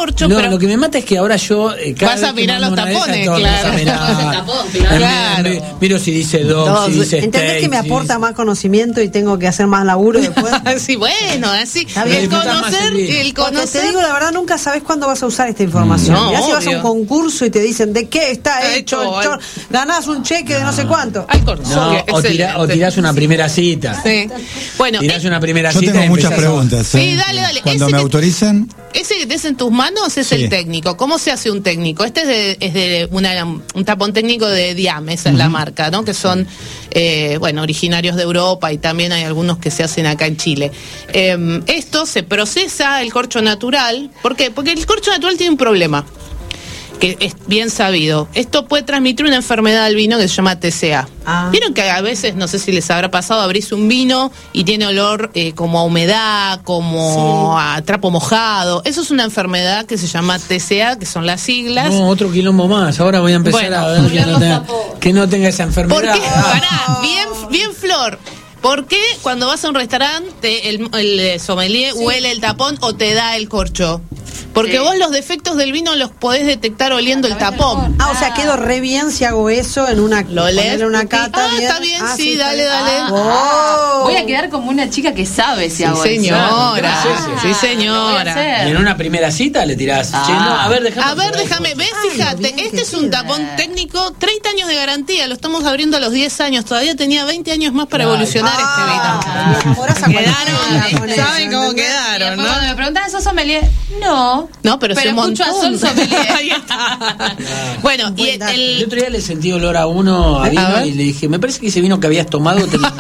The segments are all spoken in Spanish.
corchos. No, pero lo que me mata es que ahora yo vas a mirar los tapones, claro. Miro si dice Doc, si dice ¿entendés State, que me aporta más conocimiento y tengo que hacer más laburo después? Sí, bueno, así. El conocer. Porque te digo la verdad, nunca sabes cuándo vas a usar esta información. No, Mirá si vas a obvio. un concurso y te dicen de qué está hecho el chor, ganás un cheque de no sé cuánto. Al corcho. No, o tirás una primera cita. Sí. Bueno, Tirás una primera Yo cita. tengo y muchas empezás preguntas. Sí, dale. Cuando me autoricen. Ese que tenés en tus manos es el técnico. ¿Cómo se hace un técnico? Este es de un tapón técnico de Diam, esa es la marca, ¿no? Que son, originarios de Europa y también hay algunos que se hacen acá en Chile. Esto se procesa el corcho natural. ¿Por qué? Porque el corcho natural tiene un problema que es bien sabido. Esto puede transmitir una enfermedad al vino que se llama TCA. Vieron que a veces, no sé si les habrá pasado, abrís un vino y tiene olor como a humedad, como a trapo mojado. Eso es una enfermedad que se llama TCA, que son las siglas. No, otro quilombo más. Ahora voy a empezar a ver que no tenga esa enfermedad. ¿Por qué? Pará, bien Flor. ¿Por qué cuando vas a un restaurante el sommelier huele el tapón o te da el corcho? Porque vos los defectos del vino los podés detectar oliendo el tapón. O sea, quedo re bien si hago eso en una cata. Está bien, sí, dale. Voy a quedar como una chica que sabe si hago señora. eso. Sí, señora. Y en una primera cita le tirás. A ver, déjame. Ves, fíjate, este es un tapón técnico, 30 años de garantía, lo estamos abriendo a los 10 años. Todavía tenía 20 años más para evolucionar este vino. Quedaron, ¿saben cómo quedaron, no? Cuando me preguntan, ¿sos sommelier? No, pero es un montón. Sol sommelier. Ahí está. Bueno, y el otro día le sentí olor a uno a vino y le dije, me parece que ese vino que habías tomado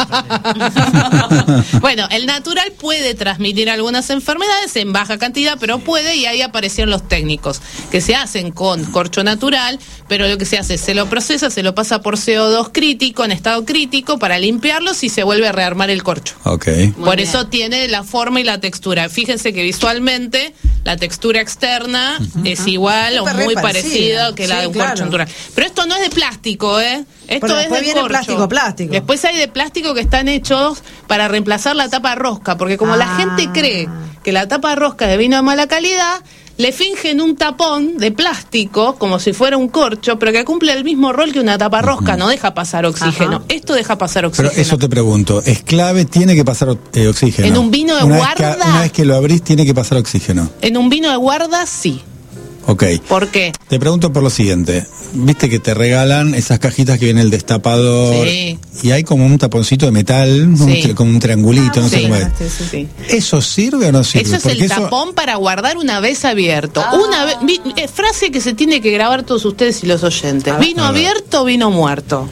Bueno, el natural puede transmitir algunas enfermedades en baja cantidad, pero puede, y ahí aparecieron los técnicos, que se hacen con corcho natural, pero lo que se hace es se lo procesa, se lo pasa por CO2 crítico, en estado crítico, para limpiarlos y se vuelve a rearmar el corcho. Por eso tiene la forma y la textura. Fíjense que visualmente la textura externa es igual o muy parecida que la de un corcho natural. Pero esto no es de plástico, Esto es de corcho. Plástico. Después hay de plástico que están hechos para reemplazar la tapa rosca, porque como la gente cree que la tapa rosca es de vino de mala calidad, le fingen un tapón de plástico como si fuera un corcho, pero que cumple el mismo rol que una tapa rosca, no deja pasar oxígeno. Esto deja pasar oxígeno. Pero eso te pregunto, ¿es clave? ¿Tiene que pasar oxígeno? En un vino de guarda. Una vez que lo abrís, tiene que pasar oxígeno. En un vino de guarda, sí. ¿Por qué? Te pregunto por lo siguiente. Viste que te regalan esas cajitas que viene el destapador y hay como un taponcito de metal, como un triangulito, no sé cómo es. ¿Eso sirve o no sirve? Eso es el tapón para guardar una vez abierto. Frase que se tiene que grabar todos ustedes y los oyentes. Vino abierto, vino muerto.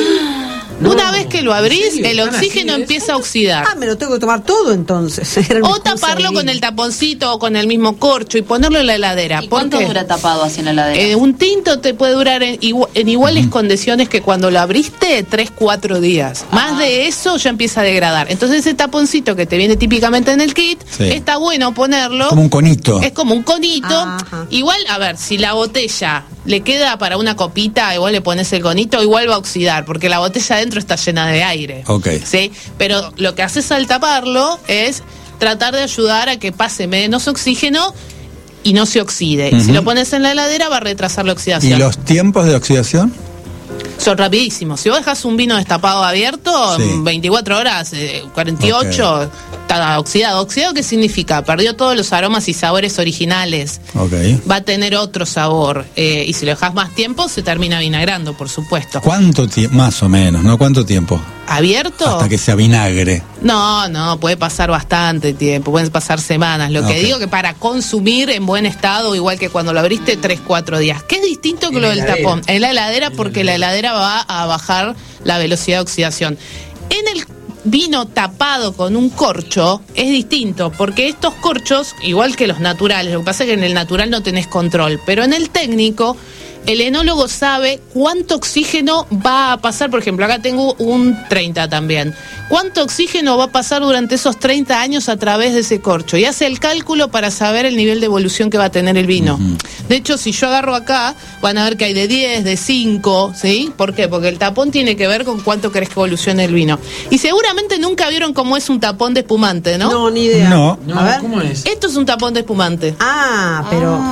Una vez que lo abrís, el oxígeno empieza a oxidar. Me lo tengo que tomar todo entonces. O taparlo con el taponcito o con el mismo corcho y ponerlo en la heladera. ¿Y cuánto dura tapado así en la heladera? Un tinto te puede durar en iguales condiciones que cuando lo abriste, 3-4 días. Más de eso ya empieza a degradar. Entonces ese taponcito que te viene típicamente en el kit, está bueno ponerlo. Como un conito. Es como un conito. Igual, a ver, si la botella le queda para una copita, igual le pones el conito, igual va a oxidar, porque la botella adentro está llena de aire. ¿Sí? Pero lo que haces al taparlo es tratar de ayudar a que pase menos oxígeno y no se oxide. Y si lo pones en la heladera va a retrasar la oxidación. ¿Y los tiempos de oxidación? Son rapidísimos. Si vos dejas un vino destapado abierto, en 24 horas, 48, está oxidado. ¿Oxidado qué significa? Perdió todos los aromas y sabores originales. Va a tener otro sabor. Y si lo dejas más tiempo, se termina vinagrando, por supuesto. ¿Cuánto tiempo? Más o menos, ¿no? ¿Cuánto tiempo? ¿Abierto? Hasta que sea vinagre. No, puede pasar bastante tiempo, pueden pasar semanas. Lo que digo que para consumir en buen estado, igual que cuando lo abriste, 3-4 días. ¿Qué es distinto que lo del tapón? En la heladera, porque la heladera va a bajar la velocidad de oxidación. En el vino tapado con un corcho es distinto, porque estos corchos, igual que los naturales, lo que pasa es que en el natural no tenés control, pero en el técnico el enólogo sabe cuánto oxígeno va a pasar. Por ejemplo, acá tengo un 30 también. ¿Cuánto oxígeno va a pasar durante esos 30 años a través de ese corcho? Y hace el cálculo para saber el nivel de evolución que va a tener el vino. De hecho, si yo agarro acá, van a ver que hay de 10, de 5, ¿sí? ¿Por qué? Porque el tapón tiene que ver con cuánto querés que evolucione el vino. Y seguramente nunca vieron cómo es un tapón de espumante, ¿no? No, ni idea. No. A ver. ¿Cómo es? Esto es un tapón de espumante. Pero